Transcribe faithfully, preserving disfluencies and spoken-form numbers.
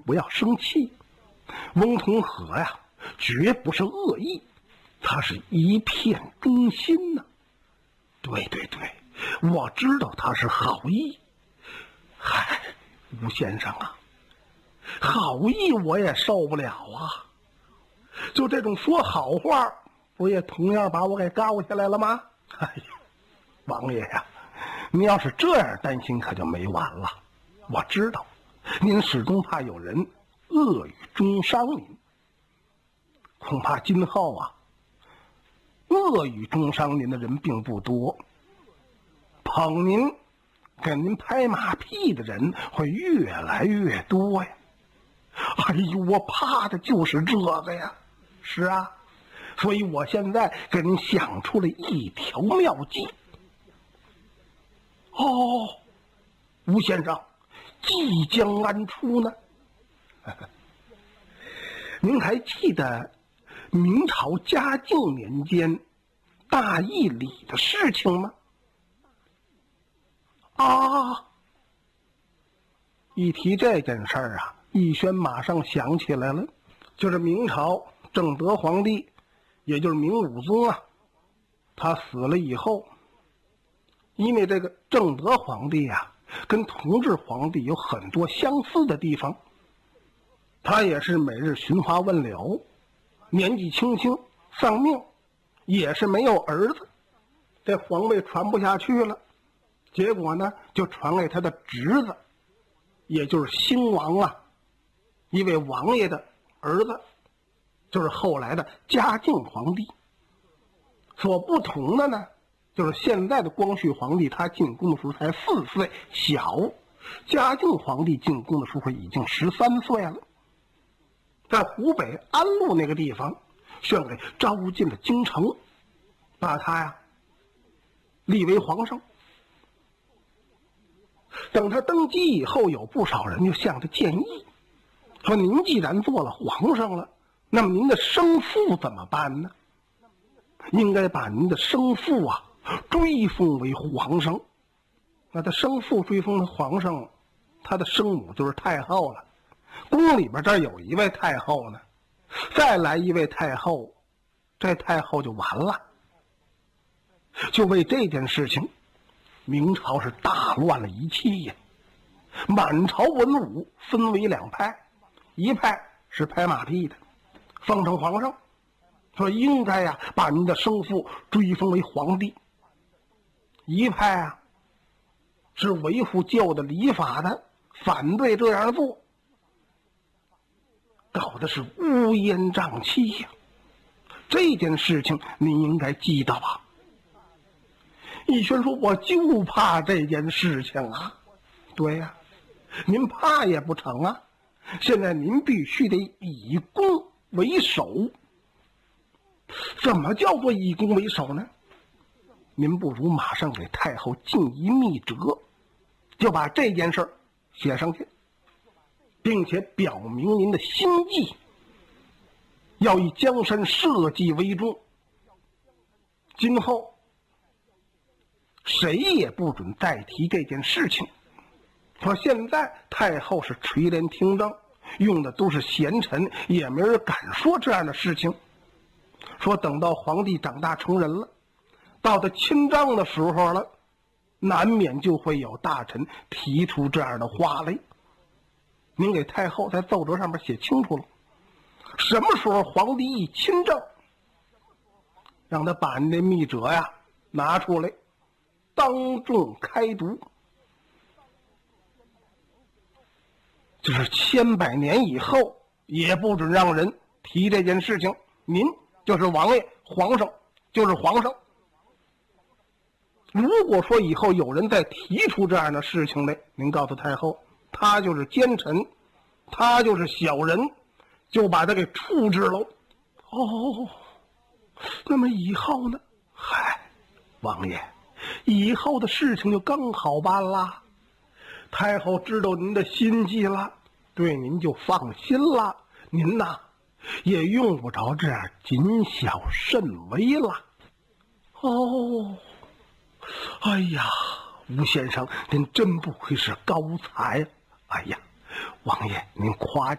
不要生气。翁同龢呀，绝不是恶意，他是一片忠心呐、啊。对对对，我知道他是好意。嗨，吴先生啊，好意我也受不了啊。就这种说好话，不也同样把我给告下来了吗？哎呀，王爷呀，你要是这样担心，可就没完了。我知道，您始终怕有人恶语中伤您，恐怕今后啊，恶语中伤您的人并不多，捧您、给您拍马屁的人会越来越多呀。哎呦，我怕的就是这个呀。是啊，所以我现在给您想出了一条妙计。哦，吴先生即将安出呢？您还记得明朝嘉靖年间大义里的事情吗？啊，一提这件事儿啊，奕轩马上想起来了，就是明朝正德皇帝，也就是明武宗啊，他死了以后，因为这个正德皇帝啊，跟同治皇帝有很多相似的地方，他也是每日寻花问柳，年纪轻轻丧命，也是没有儿子，这皇位传不下去了，结果呢，就传给他的侄子，也就是兴王啊，一位王爷的儿子，就是后来的嘉靖皇帝。所不同的呢，就是现在的光绪皇帝他进宫的时候才四岁小，嘉靖皇帝进宫的时候已经十三岁了，在湖北安陆那个地方宣给招进了京城，把他呀立为皇上。等他登基以后，有不少人就向他建议说，您既然做了皇上了，那么您的生父怎么办呢？应该把您的生父啊追封为皇上。那他生父追封的皇上，他的生母就是太后了。宫里边这儿有一位太后呢，再来一位太后，这太后就完了。就为这件事情，明朝是大乱了一气呀。满朝文武分为两派，一派是拍马屁的，奉承皇上，说应该呀把您的生父追封为皇帝；一派啊是维护旧的礼法的，反对这样做，搞的是乌烟瘴气呀。这件事情您应该记得吧？奕轩说，我就怕这件事情啊。对呀、啊，您怕也不成啊，现在您必须得以攻为守。怎么叫做以攻为守呢？您不如马上给太后进一密折，就把这件事写上去，并且表明您的心迹，要以江山社稷为重，今后谁也不准再提这件事情。说现在太后是垂帘听政，用的都是贤臣，也没人敢说这样的事情。说等到皇帝长大成人了，到他亲政的时候了，难免就会有大臣提出这样的话来。您给太后在奏折上面写清楚了，什么时候皇帝一亲政，让他把您的密折呀拿出来，当众开读。就是千百年以后也不准让人提这件事情，您就是王爷，皇上就是皇上。如果说以后有人再提出这样的事情来，您告诉太后，他就是奸臣，他就是小人，就把他给处置喽。哦，那么以后呢？嗨，王爷，以后的事情就更好办了。太后知道您的心计了，对您就放心了，您呐也用不着这样谨小慎微了。哦，哎呀，吴先生，您真不愧是高才。哎呀，王爷您夸